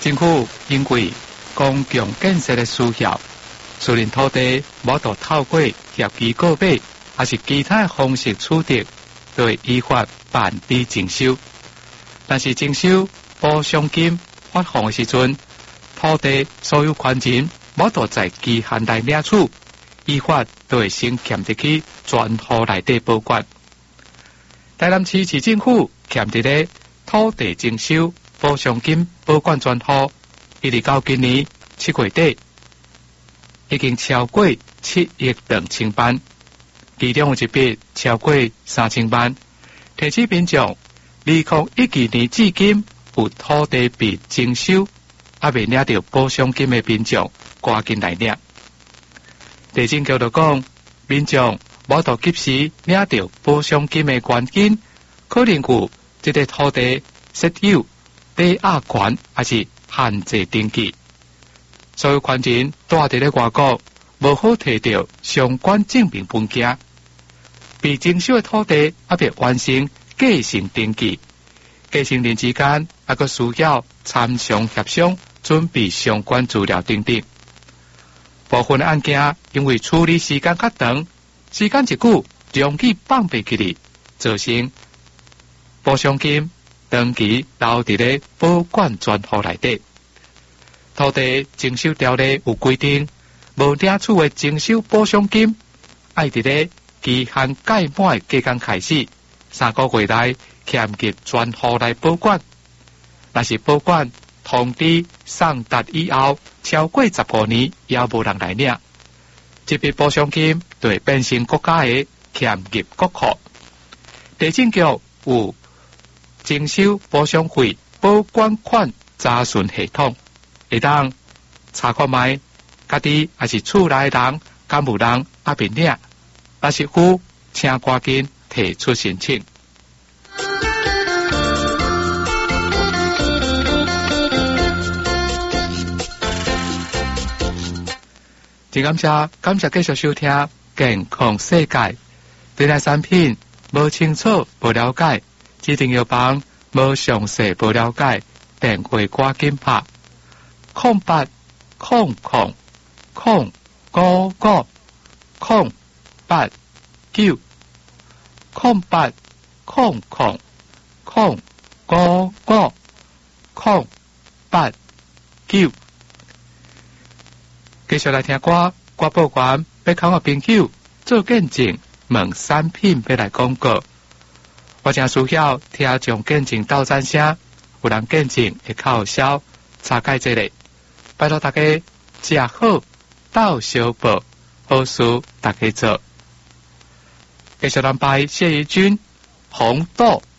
政府因为公共建设的需要，私人土地无得透过业基购买，还是其他方式取得，都会依法办理征收。但是征收补偿金发放的时阵，土地所有权人无得在期限内领取，依法都会先欠得起全户内底保管。台南市市政府欠得的土地征收补偿金保管专户，一直到今年7月底，已经超过7亿2千万，其中有一笔超过3000万，提醒民众2012年至今有土地被征收还未领到补偿金的民众，赶紧来领。地政局就讲，民众无得及时领到补偿金的原因，可能有这个土地设有抵押权还是限制登记，所有权人住伫咧外国，无好摕到相关证明文件，被征收的土地还未完成继承登记，继承人之间还阁需要参详协商，准备相关资料等等。部分案件因为处理时间较长，时间一久，容易放不起嚟，造成补偿金长期留伫咧保管专户内底。土地征收条例有规定，无领取的征收补偿金，要伫咧期限届满的期间开始3个月内欠入专户内保管。若是保管通知送达以后超过15年也无人来领，这笔补偿金就会变成国家的欠入国库。地政局有征收补偿费保管款查询系统，会当查看卖家己还是厝内的人敢有人还未领，若是有，请赶紧提出申请。真感谢继续收听健康世界。对待产品无清楚、无了解，指定药房无详细、无了解，电话赶紧拍0800 00 089 0800 00 089 089。继续来听歌报员要靠我朋友做见证，问产品要来广告。我正需要听众见证斗赞声，有人见证会较有效，查解这类。拜托大家食好斗相报，好事大家做。继续安排谢怡君红豆